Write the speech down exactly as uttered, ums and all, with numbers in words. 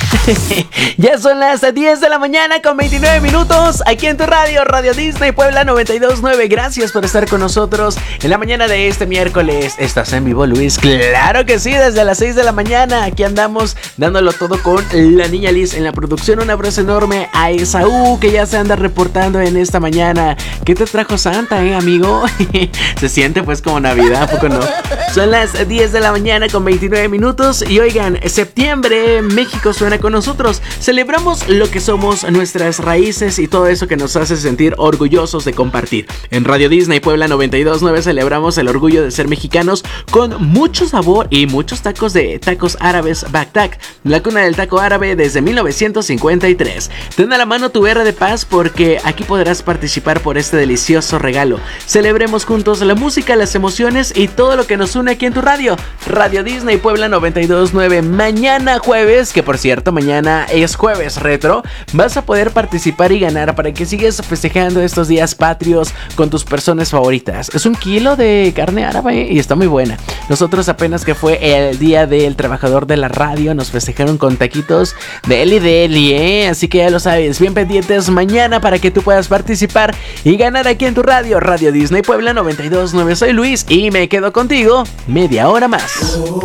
Ya son las diez de la mañana con veintinueve minutos aquí en tu radio, Radio Disney Puebla noventa y dos punto nueve. Gracias por estar con nosotros en la mañana de este miércoles. ¿Estás en vivo, Luis? Claro que sí, desde las seis de la mañana. Aquí andamos dándolo todo con la niña Liz en la producción. Un abrazo enorme a Esaú, que ya se anda reportando en esta mañana. ¿Qué te trajo Santa, eh, amigo? Se siente pues como Navidad, ¿a poco no? Son las diez de la mañana con veintinueve minutos. Y oigan, septiembre, México suena con nosotros. Celebramos lo que somos, nuestras raíces y todo eso que nos hace sentir orgullosos de compartir. En Radio Disney Puebla noventa y dos punto nueve celebramos el orgullo de ser mexicanos con mucho sabor y muchos tacos de tacos árabes Bactac, la cuna del taco árabe desde mil novecientos cincuenta y tres. Ten a la mano tu R de paz porque aquí podrás participar por este delicioso regalo. Celebremos juntos la música, las emociones y todo lo que nos une aquí en tu radio. Radio Disney Puebla noventa y dos punto nueve. Mañana jueves, que por cierto mañana es jueves retro, vas a poder participar y ganar para que sigas festejando estos días patrios con tus personas favoritas. Es un kilo de carne árabe y está muy buena. Nosotros apenas que fue el día del trabajador de la radio, nos festejaron con taquitos de Eli de Eli, ¿eh? Así que ya lo sabes, bien pendientes mañana para que tú puedas participar y ganar aquí en tu radio, Radio Disney Puebla noventa y dos punto nueve. Soy Luis y me quedo contigo media hora más.